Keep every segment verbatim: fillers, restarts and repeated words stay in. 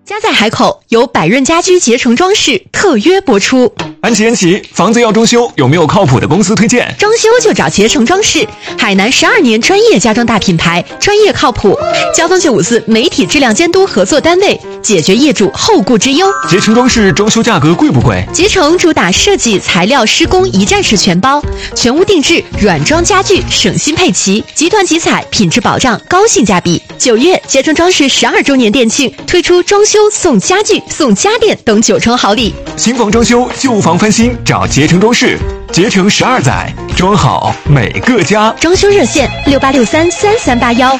家在海口由百润家居捷成装饰特约播出。 安琪安琪，房子要装修，有没有靠谱的公司推荐？ 装修就找捷成装饰，海南十二年专业家装大品牌，专业靠谱。交通九五四媒体质量监督合作单位，解决业主后顾之忧。 捷成装饰装修价格贵不贵？ 捷成主打设计、材料、施工一站式全包，全屋定制，软装家具省心配齐，集团集采，品质保障，高性价比。九月，捷成装饰十二周年店庆，推出装修送家具、送家电等九成好礼。 新房装修、旧房翻新，找捷成装饰。捷成十二载，装好每个家。 装修热线六八六三三三八幺。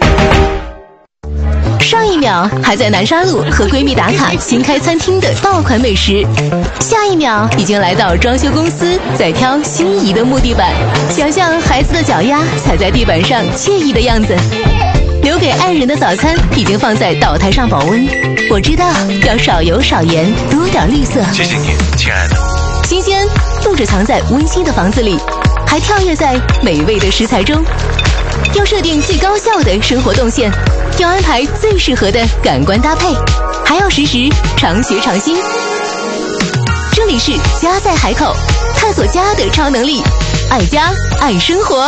上一秒还在南沙路和闺蜜打卡新开餐厅的爆款美食，下一秒已经来到装修公司在挑心仪的木地板，想象孩子的脚丫踩在地板上惬意的样子。留给爱人的早餐已经放在岛台上保温，我知道要少油少盐，多点绿色。 谢谢你，亲爱的。 新鲜就只藏在温馨的房子里，还跳跃在美味的食材中。要设定最高效的生活动线，要安排最适合的感官搭配，还要时时常学常新。这里是家在海口，探索家的超能力，爱家爱生活。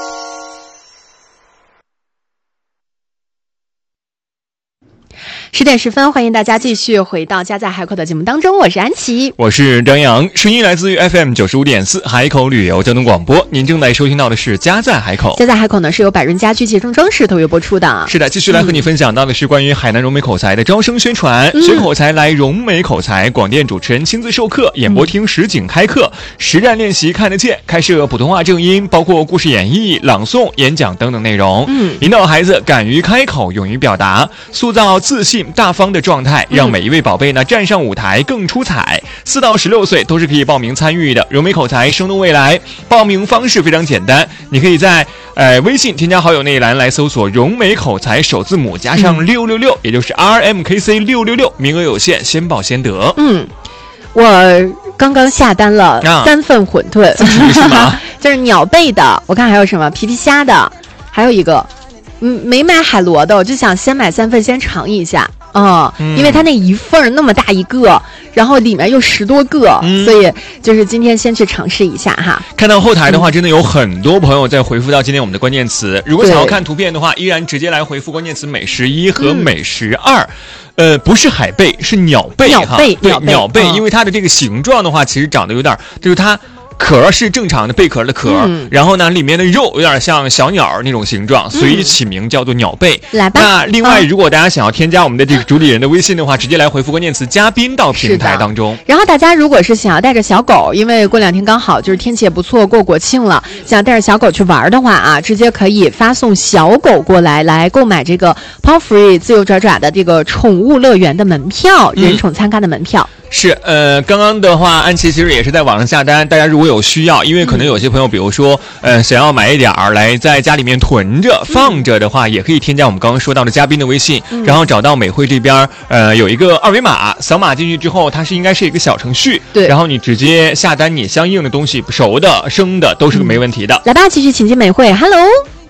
十点十分，欢迎大家继续回到家在海口的节目当中，我是安琪， 我是张扬，声音来自于 F M 九十五点四海口旅游交通广播。您正在收听到的是家在海口。 家在海口呢是由百润家居捷成装饰特约播出的。 是的，继续来和你分享到的是关于海南融美口才的招生宣传。嗯、学口才来融美口才，广电主持人亲自授课，演播厅实景开课，实战练习看得见，开设普通话正音，包括故事演绎、朗诵、演讲等等内容。嗯，引导孩子敢于开口，勇于表达，塑造自信大方的状态，让每一位宝贝呢站上舞台更出彩。四到十六岁都是可以报名参与的，融美口才生动未来。报名方式非常简单，你可以在呃微信添加好友那一栏来搜索融美口才首字母加上六六六，也就是 R M K C 六六六，名额有限，先报先得。 嗯，我刚刚下单了三份馄饨， 啊、是吗？ 就是鸟贝的，我看还有什么皮皮虾的，还有一个嗯没买海螺的，我就想先买三份先尝一下。哦、嗯，因为它那一份那么大一个，然后里面又十多个、嗯，所以就是今天先去尝试一下哈。 看到后台的话，真的有很多朋友在回复到今天我们的关键词。如果想要看图片的话，依然直接来回复关键词美食一和美食二。嗯、呃，不是海贝，是鸟贝哈。 鸟贝， 对， 鸟贝， 鸟贝、 嗯， 因为它的这个形状的话，其实长得有点，就是它。壳是正常的贝壳的壳、嗯，然后呢，里面的肉有点像小鸟那种形状，所以起名叫做鸟贝。 来吧。 那另外、嗯，如果大家想要添加我们的这个主理人的微信的话，直接来回复关键词“嘉宾”到平台当中。 然后大家如果是想要带着小狗，因为过两天刚好就是天气也不错，过国庆了，想带着小狗去玩的话啊，直接可以发送小狗过来，来购买这个 Paw Free 自由爪爪的这个宠物乐园的门票，人宠参加的门票。 嗯是，呃，刚刚的话，安琪其实也是在网上下单。大家如果有需要，因为可能有些朋友，比如说，呃，想要买一点儿来在家里面囤着、放着的话，也可以添加我们刚刚说到的嘉宾的微信，嗯、然后找到美惠这边，呃，有一个二维码，扫码进去之后，它是应该是一个小程序， 对， 然后你直接下单你相应的东西，熟的、生的都是没问题的。嗯、 来吧，继续请进美惠 ，Hello。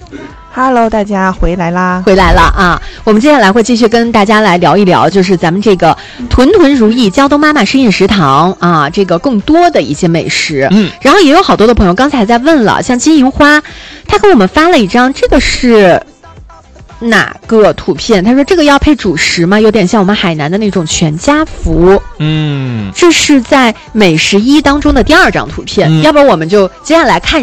Hello， 大家回来啦！ 回来了啊！我们接下来会继续跟大家来聊一聊，就是咱们这个屯屯如意胶东妈妈深夜食堂啊，这个更多的一些美食。嗯，然后也有好多的朋友刚才还在问了，像金银花，他给我们发了一张，这个是哪个图片？他说这个要配主食吗？有点像我们海南的那种全家福。嗯，这是在美食一当中的第二张图片，嗯、要不然我们就接下来看。